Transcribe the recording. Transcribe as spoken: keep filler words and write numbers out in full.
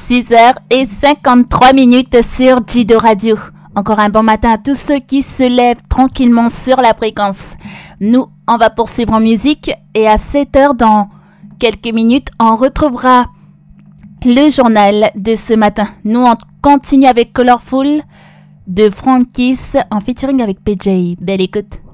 six heures cinquante-trois minutes sur Jido Radio. Encore un bon matin à tous ceux qui se lèvent tranquillement sur la fréquence. Nous, on va poursuivre en musique et à sept heures dans quelques minutes, on retrouvera le journal de ce matin. Nous, on continue avec Colorful de Frankies en featuring avec P J. Belle écoute.